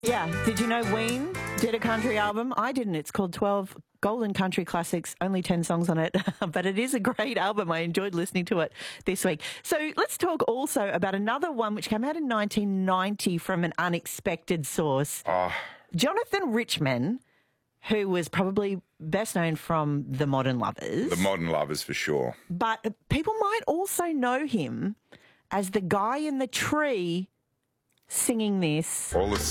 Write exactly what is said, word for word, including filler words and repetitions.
Yeah. Did you know Ween did a country album? I didn't. It's called twelve Golden Country Classics, only ten songs on it. But it is a great album. I enjoyed listening to it this week. So let's talk also about another one which came out in nineteen ninety from an unexpected source. Oh. Jonathan Richman, who was probably best known from The Modern Lovers. The Modern Lovers, for sure. But people might also know him as the guy in the tree singing this. All the